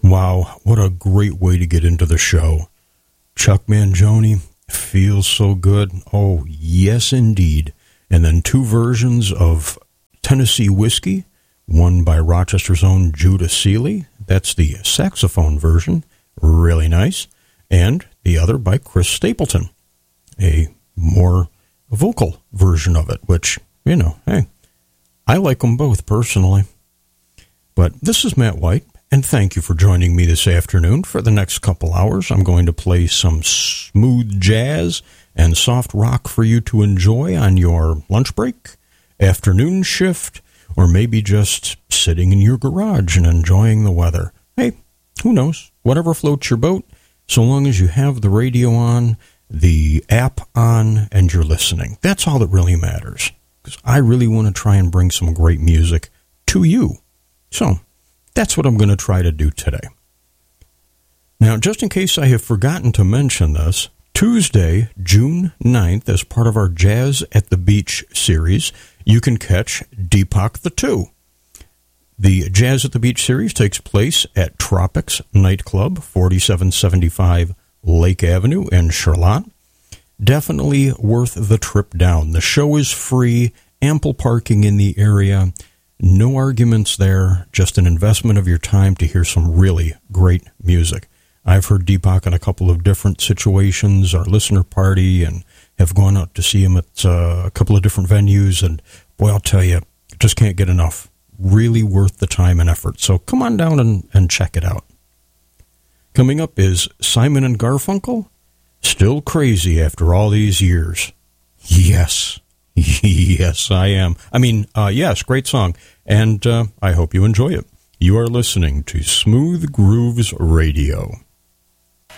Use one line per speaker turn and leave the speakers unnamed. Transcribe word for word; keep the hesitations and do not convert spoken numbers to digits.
Wow, what a great way to get into the show. Chuck Mangione, Feels So Good. Oh, yes, indeed. And then two versions of Tennessee Whiskey, one by Rochester's own Judah Seeley. That's the saxophone version. Really nice. And the other by Chris Stapleton, a more vocal version of it, which, you know, hey, I like them both personally. But this is Matt White, and thank you for joining me this afternoon. For the next couple hours, I'm going to play some smooth jazz and soft rock for you to enjoy on your lunch break, afternoon shift, or maybe just sitting in your garage and enjoying the weather. Hey, who knows? Whatever floats your boat, so long as you have the radio on, the app on, and you're listening. That's all that really matters, because I really want to try and bring some great music to you. So that's what I'm going to try to do today. Now, just in case I have forgotten to mention this, Tuesday, June ninth, as part of our Jazz at the Beach series, you can catch Deepak the Two. The Jazz at the Beach series takes place at Tropics Nightclub, forty-seven seventy-five Lake Avenue in Charlotte. Definitely worth the trip down. The show is free, ample parking in the area, no arguments there, just an investment of your time to hear some really great music. I've heard Deepak in a couple of different situations, our listener party, and have gone out to see him at uh, a couple of different venues, and boy, I'll tell you, just can't get enough. Really worth the time and effort. So come on down and, and check it out. Coming up is Simon and Garfunkel, Still Crazy After All These Years. Yes, yes, I am. I mean, uh, yes, great song, and uh, I hope you enjoy it. You are listening to Smooth Grooves Radio.